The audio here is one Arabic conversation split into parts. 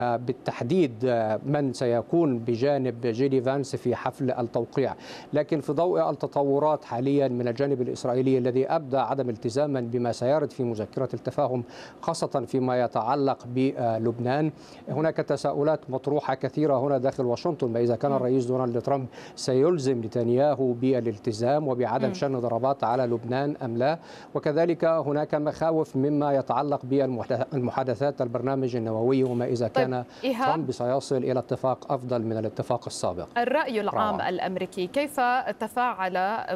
بالتحديد من سيكون بجانب جيدي فانس في حفل التوقيع، لكن في ضوء التطورات حاليا من الجانب الإسرائيلي الذي أبدى عدم التزاما بما سيرد في مذكرة التفاهم خاصة فيما يتعلق بلبنان، هناك تساؤلات مطروحة كثيرة هنا داخل واشنطن، ما إذا كان الرئيس دونالد ترامب سيلزم نتنياهو بالالتزام وبعدم شن ضربات على لبنان أم لا، وكذلك هناك مخاوف مما يتعلق بالمحادثات البرنامج النووي وما إذا كان ترامب سيصل إلى اتفاق أفضل من الاتفاق السابق. الرأي العام الأمريكي كيف تفاعل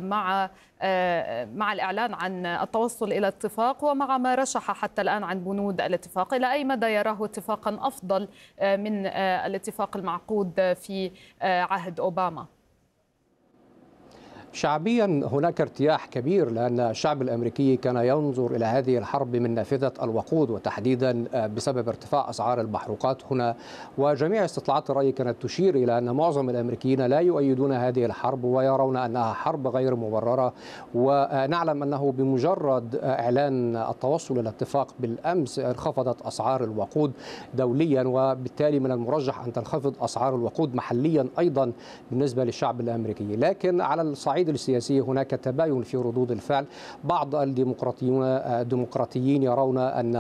مع الإعلان عن التوصل إلى اتفاق ومع ما رشح حتى الآن عن بنود الاتفاق؟ إلى أي مدى يراه اتفاقا أفضل من الاتفاق المعقود في عهد أوباما؟ شعبيا هناك ارتياح كبير، لأن الشعب الأمريكي كان ينظر إلى هذه الحرب من نافذة الوقود، وتحديدا بسبب ارتفاع أسعار المحروقات هنا، وجميع استطلاعات الرأي كانت تشير إلى أن معظم الأمريكيين لا يؤيدون هذه الحرب ويرون أنها حرب غير مبررة. ونعلم أنه بمجرد إعلان التوصل إلى اتفاق بالأمس انخفضت أسعار الوقود دوليا، وبالتالي من المرجح أن تنخفض أسعار الوقود محليا أيضا بالنسبة للشعب الأمريكي. لكن على الصعيد السياسي هناك تباين في ردود الفعل، بعض الديمقراطيين يرون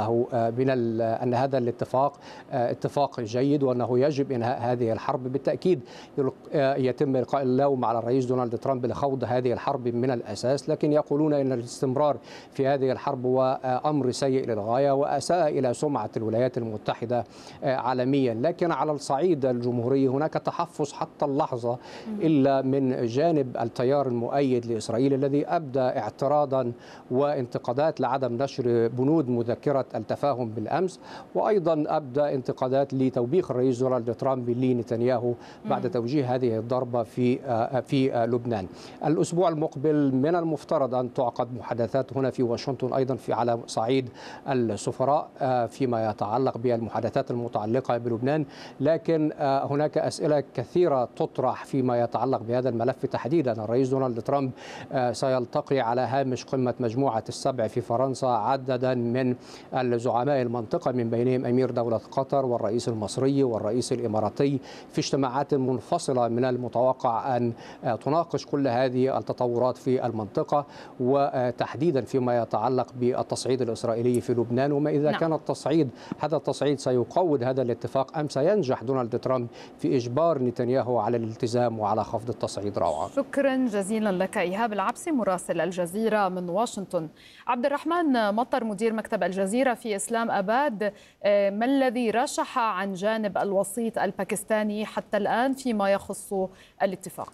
أن هذا الاتفاق اتفاق جيد وأنه يجب إنهاء هذه الحرب. بالتأكيد يتم إلقاء اللوم على الرئيس دونالد ترامب لخوض هذه الحرب من الأساس، لكن يقولون أن الاستمرار في هذه الحرب هو أمر سيء للغاية وأساء إلى سمعة الولايات المتحدة عالميا. لكن على الصعيد الجمهوري هناك تحفظ حتى اللحظة إلا من جانب التيار المؤيد لإسرائيل الذي أبدى اعتراضا وانتقادات لعدم نشر بنود مذكرة التفاهم بالأمس، وأيضا أبدى انتقادات لتوبيخ الرئيس دونالد ترامب لنتنياهو بعد توجيه هذه الضربة في لبنان. الأسبوع المقبل من المفترض أن تعقد محادثات هنا في واشنطن أيضا على صعيد السفراء فيما يتعلق بالمحادثات المتعلقة بلبنان، لكن هناك أسئلة كثيرة تطرح فيما يتعلق بهذا الملف تحديدا. الرئيس دونالد ترامب سيلتقي على هامش قمة مجموعة السبع في فرنسا عددا من الزعماء المنطقة، من بينهم أمير دولة قطر والرئيس المصري والرئيس الإماراتي، في اجتماعات منفصلة من المتوقع أن تناقش كل هذه التطورات في المنطقة، وتحديدا فيما يتعلق بالتصعيد الإسرائيلي في لبنان، وما إذا كان هذا التصعيد سيقوض هذا الاتفاق أم سينجح دونالد ترامب في إجبار نتنياهو على الالتزام وعلى خفض التصعيد. روعة. شكرا جزيلا لك إيهاب العبسي مراسل الجزيرة من واشنطن. عبد الرحمن مطر مدير مكتب الجزيرة في إسلام أباد، ما الذي رشح عن جانب الوسيط الباكستاني حتى الآن فيما يخص الاتفاق؟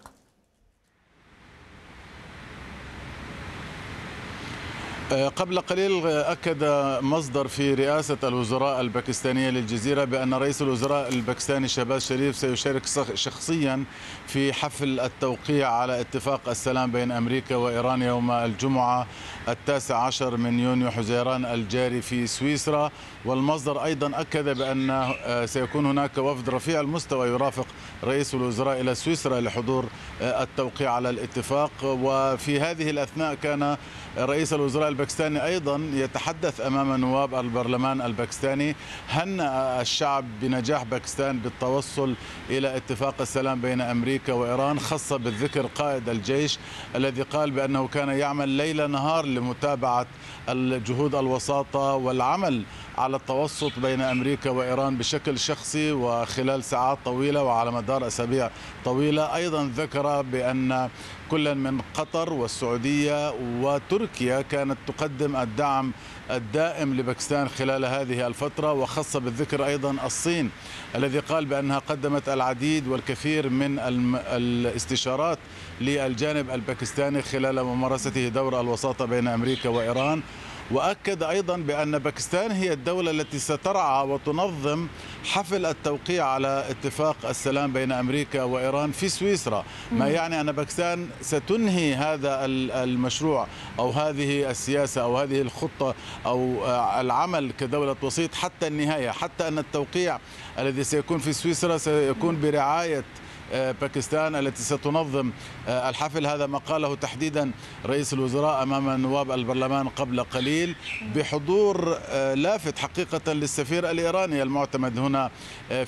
قبل قليل أكد مصدر في رئاسة الوزراء الباكستانية للجزيرة بأن رئيس الوزراء الباكستاني شهباز شريف سيشارك شخصيا في حفل التوقيع على اتفاق السلام بين أمريكا وإيران يوم الجمعة 19 من يونيو حزيران الجاري في سويسرا. والمصدر أيضا أكد بأن سيكون هناك وفد رفيع المستوى يرافق رئيس الوزراء إلى سويسرا لحضور التوقيع على الاتفاق. وفي هذه الأثناء كان رئيس الوزراء الباكستاني أيضا يتحدث أمام نواب البرلمان الباكستاني، هنأ الشعب بنجاح باكستان بالتوصل إلى اتفاق السلام بين أمريكا وإيران، خاصة بالذكر قائد الجيش الذي قال بأنه كان يعمل ليل نهار لمتابعة الجهود الوساطة والعمل على التوسط بين أمريكا وإيران بشكل شخصي وخلال ساعات طويلة وعلى مدار أسابيع طويلة. أيضا ذكر بأن كل من قطر والسعودية وتركيا كانت تقدم الدعم الدائم لباكستان خلال هذه الفترة، وخاصة بالذكر أيضا الصين الذي قال بأنها قدمت العديد والكثير من الاستشارات للجانب الباكستاني خلال ممارسته دور الوساطة بين أمريكا وإيران. وأكد أيضا بأن باكستان هي الدولة التي سترعى وتنظم حفل التوقيع على اتفاق السلام بين أمريكا وإيران في سويسرا، ما يعني أن باكستان ستنهي هذا المشروع أو هذه السياسة أو هذه الخطة أو العمل كدولة وسيط حتى النهاية، حتى أن التوقيع الذي سيكون في سويسرا سيكون برعاية باكستان التي ستنظم الحفل. هذا ما قاله تحديدا رئيس الوزراء أمام نواب البرلمان قبل قليل، بحضور لافت حقيقة للسفير الإيراني المعتمد هنا